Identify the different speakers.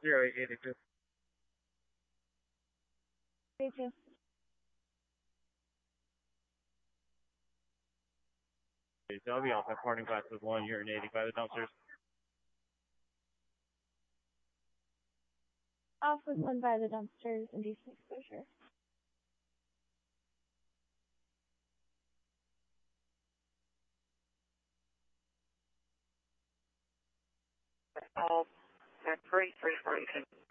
Speaker 1: 0882.
Speaker 2: Me too.
Speaker 1: So I'll be off at parting class with 1 urinating by the dumpsters.
Speaker 2: Off with one by the dumpsters, indecent exposure.
Speaker 3: All at 3 3 42.